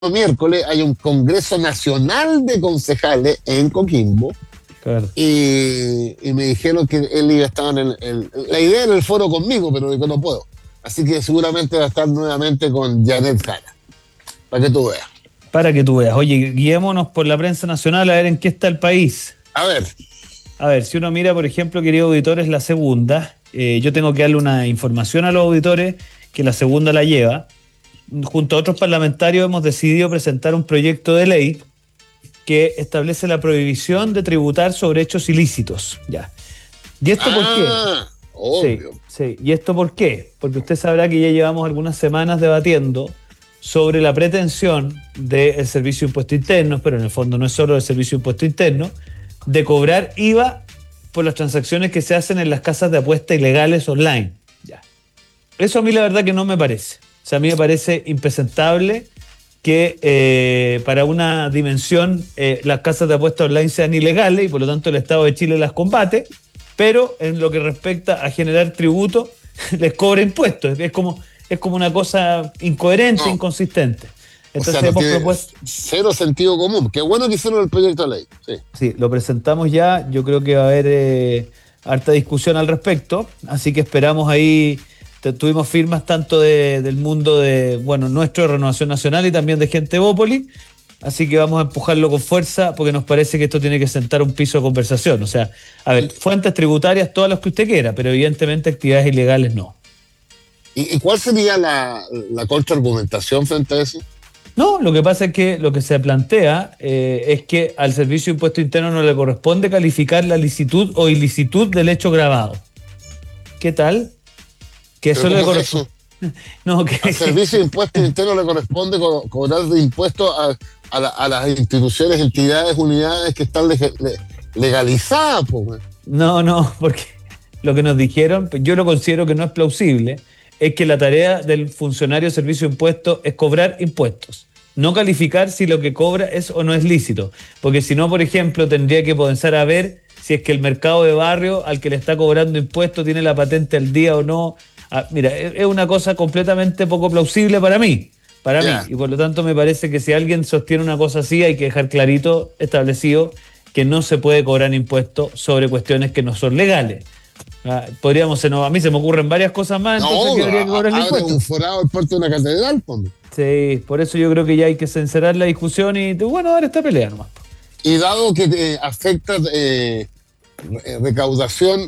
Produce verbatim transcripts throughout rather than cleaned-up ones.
miércoles hay un Congreso Nacional de Concejales en Coquimbo. Claro. Y, y me dijeron que él iba a estar en el, el, la idea en el foro conmigo, pero que no puedo. Así que seguramente va a estar nuevamente con Janet Jara, para que tú veas. Para que tú veas. Oye, guiémonos por la prensa nacional a ver en qué está el país. A ver. A ver, si uno mira, por ejemplo, querido auditor, es la segunda. Eh, yo tengo que darle una información a los auditores que la segunda la lleva. Junto a otros parlamentarios hemos decidido presentar un proyecto de ley que establece la prohibición de tributar sobre hechos ilícitos. Ya. ¿Y esto ah, por qué? Obvio. Sí, sí. ¿Y esto por qué? Porque usted sabrá que ya llevamos algunas semanas debatiendo sobre la pretensión del Servicio de Impuesto Interno, pero en el fondo no es solo el Servicio de Impuesto Interno, de cobrar I V A por las transacciones que se hacen en las casas de apuesta ilegales online. Ya. Eso a mí la verdad que no me parece. O sea, a mí me parece impresentable que eh, para una dimensión eh, las casas de apuesta online sean ilegales y por lo tanto el Estado de Chile las combate, pero en lo que respecta a generar tributo les cobra impuestos. Es como, es como una cosa incoherente, no. inconsistente. Entonces o sea, no hemos propuesto cero sentido común. Qué bueno que hicieron el proyecto de ley. Sí, sí, lo presentamos ya. Yo creo que va a haber eh, harta discusión al respecto, así que esperamos ahí. Tuvimos firmas tanto de, del mundo de, bueno, nuestro de Renovación Nacional y también de gente de Bópoli, así que vamos a empujarlo con fuerza porque nos parece que esto tiene que sentar un piso de conversación. O sea, a ver, fuentes tributarias todas las que usted quiera, pero evidentemente actividades ilegales no. ¿Y, y cuál sería la, la contraargumentación frente a eso? No, lo que pasa es que lo que se plantea eh, es que al Servicio de Impuesto Interno no le corresponde calificar la licitud o ilicitud del hecho grabado. ¿Qué tal? Que eso le corresponde. No, que... Al Servicio de Impuestos Internos le corresponde co cobrar de impuestos a, a, la, a las instituciones, entidades, unidades que están le legalizadas. Pues. No, no, porque lo que nos dijeron, yo lo considero que no es plausible, es que la tarea del funcionario de Servicio de Impuestos es cobrar impuestos, no calificar si lo que cobra es o no es lícito. Porque si no, por ejemplo, tendría que comenzar a ver si es que el mercado de barrio al que le está cobrando impuestos tiene la patente al día o no. Ah, mira, es una cosa completamente poco plausible para mí, para yeah. mí, y por lo tanto me parece que si alguien sostiene una cosa así hay que dejar clarito, establecido, que no se puede cobrar impuestos sobre cuestiones que no son legales. Ah, podríamos, no, a mí se me ocurren varias cosas más, entonces no, que habría que cobrar el impuesto. un forado al puerto de una catedral, ¿no? Sí, por eso yo creo que ya hay que sincerar la discusión y, bueno, dar esta pelea nomás. Y dado que eh, afecta eh, recaudación,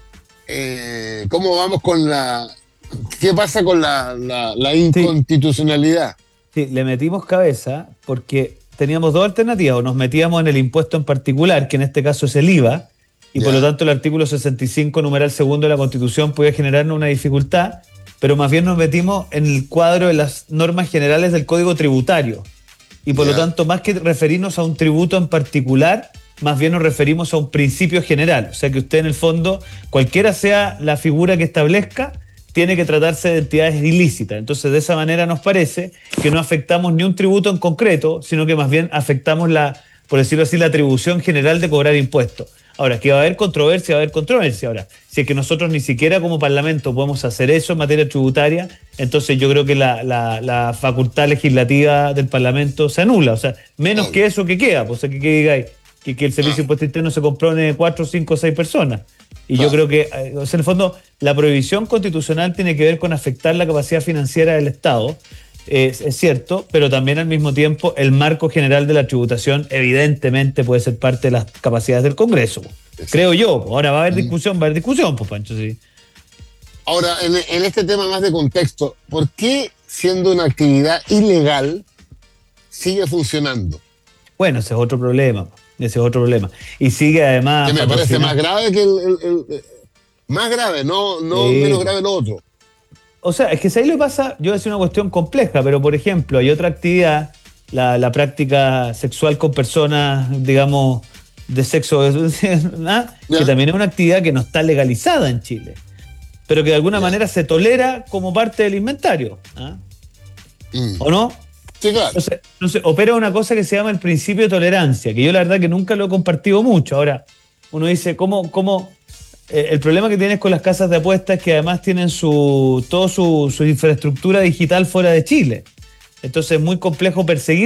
Eh, ¿cómo vamos con la... ¿Qué pasa con la, la, la inconstitucionalidad? Sí. sí, le metimos cabeza porque teníamos dos alternativas. O nos metíamos en el impuesto en particular, que en este caso es el I V A, y ya. por lo tanto el artículo sesenta y cinco, numeral segundo de la Constitución podía generarnos una dificultad, pero más bien nos metimos en el cuadro de las normas generales del Código Tributario. Y por ya. lo tanto, más que referirnos a un tributo en particular, más bien nos referimos a un principio general. O sea que usted en el fondo, cualquiera sea la figura que establezca, tiene que tratarse de entidades ilícitas. Entonces de esa manera nos parece que no afectamos ni un tributo en concreto, sino que más bien afectamos la, por decirlo así, la atribución general de cobrar impuestos. Ahora, que va a haber controversia, va a haber controversia. Ahora, si es que nosotros ni siquiera como Parlamento podemos hacer eso en materia tributaria, entonces yo creo que la, la, la facultad legislativa del Parlamento se anula. O sea, menos que eso que queda. Pues, o sea, que, que digáis, Que, que el Servicio de Impuesto Interno se compone cuatro, cinco, seis personas. Y claro. yo creo que, o sea, en el fondo, la prohibición constitucional tiene que ver con afectar la capacidad financiera del Estado, es, es cierto, pero también al mismo tiempo el marco general de la tributación evidentemente puede ser parte de las capacidades del Congreso, Exacto. creo yo. Ahora va a haber discusión, va a haber discusión, pues Pancho, sí. Ahora, en, en este tema más de contexto, ¿por qué siendo una actividad ilegal sigue funcionando? Bueno, ese es otro problema, ese es otro problema. Y sigue además... Que me parece más grave que el... el, el, el más grave, no, no sí. menos grave lo otro. O sea, es que si ahí le pasa, yo voy a decir una cuestión compleja, pero por ejemplo, hay otra actividad, la, la práctica sexual con personas, digamos, de sexo, ¿ah? que también es una actividad que no está legalizada en Chile, pero que de alguna ya. manera se tolera como parte del inventario. ¿Ah? Mm. ¿O no? Sí, claro. Entonces, entonces, opera una cosa que se llama el principio de tolerancia, que yo la verdad que nunca lo he compartido mucho. Ahora, uno dice, ¿cómo...? cómo eh, el problema que tienes con las casas de apuestas es que además tienen su toda su, su infraestructura digital fuera de Chile. Entonces es muy complejo perseguir